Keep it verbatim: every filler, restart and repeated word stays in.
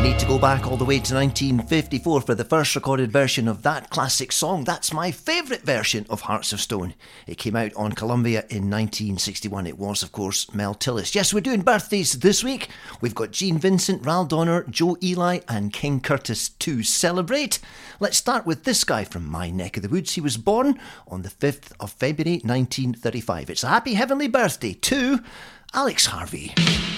Need to go back all the way to nineteen fifty-four for the first recorded version of that classic song. That's my favourite version of Hearts of Stone. It came out on Columbia in nineteen sixty-one. It was, of course, Mel Tillis. Yes, we're doing birthdays this week. We've got Gene Vincent, Ral Donner, Joe Eli and King Curtis to celebrate. Let's start with this guy from my neck of the woods. He was born on the fifth of February nineteen thirty-five. It's a happy heavenly birthday to Alex Harvey.